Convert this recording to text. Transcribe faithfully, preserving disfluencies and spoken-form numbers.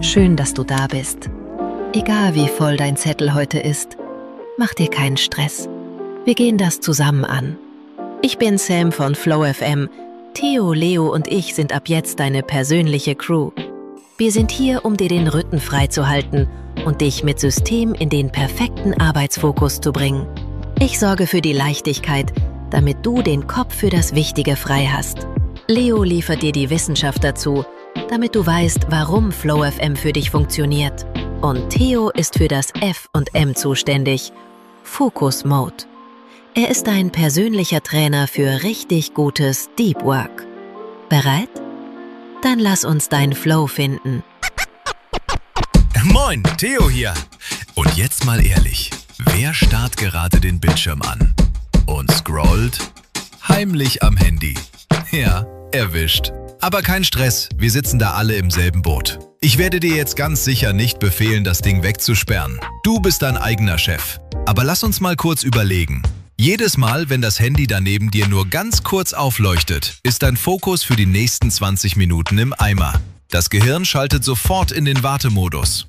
Schön, dass du da bist. Egal wie voll dein Zettel heute ist, mach dir keinen Stress. Wir gehen das zusammen an. Ich bin Sam von Flow F M. Theo, Leo und ich sind ab jetzt deine persönliche Crew. Wir sind hier, um dir den Rücken freizuhalten und dich mit System in den perfekten Arbeitsfokus zu bringen. Ich sorge für die Leichtigkeit, damit du den Kopf für das Wichtige frei hast. Leo liefert dir die Wissenschaft dazu, damit du weißt, warum Flow F M für dich funktioniert. Und Theo ist für das F und M zuständig, Focus Mode. Er ist dein persönlicher Trainer für richtig gutes Deep Work. Bereit? Dann lass uns deinen Flow finden. Moin, Theo hier. Und jetzt mal ehrlich, wer starrt gerade den Bildschirm an und scrollt heimlich am Handy? Ja, erwischt. Aber kein Stress, wir sitzen da alle im selben Boot. Ich werde dir jetzt ganz sicher nicht befehlen, das Ding wegzusperren. Du bist dein eigener Chef. Aber lass uns mal kurz überlegen. Jedes Mal, wenn das Handy daneben dir nur ganz kurz aufleuchtet, ist dein Fokus für die nächsten zwanzig Minuten im Eimer. Das Gehirn schaltet sofort in den Wartemodus.